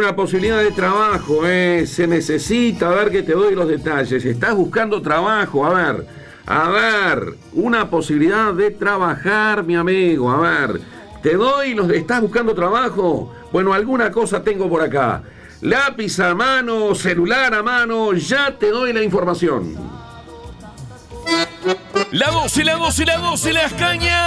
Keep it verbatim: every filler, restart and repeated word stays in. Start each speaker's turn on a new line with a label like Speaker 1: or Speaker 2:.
Speaker 1: una posibilidad de trabajo, eh. Se necesita, a ver que te doy los detalles. Estás buscando trabajo, a ver, a ver, una posibilidad de trabajar, mi amigo, a ver, te doy los, ¿estás buscando trabajo? Bueno, alguna cosa tengo por acá. Lápiz a mano, celular a mano, ya te doy la información.
Speaker 2: La doce, la doce, la doce, las cañas.